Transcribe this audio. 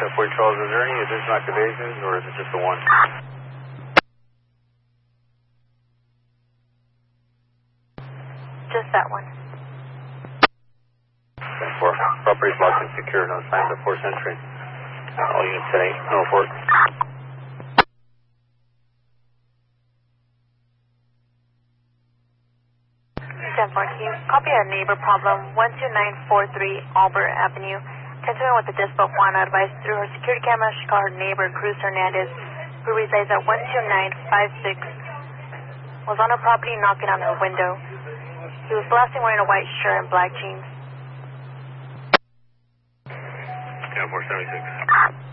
Fort Charles, is there any additional activations, or is it just the one? Just that one. 10-4. Property is locked and secure. No signs of forced entry. All units today. No report. 10-4, can you copy a neighbor problem, 12943 Albert Avenue. Continuing with the dispo one, advised through her security camera, she called her neighbor, Cruz Hernandez, who resides at 12956, was on her property knocking on her window. He was blasting wearing a white shirt and black jeans. 10-4, 76.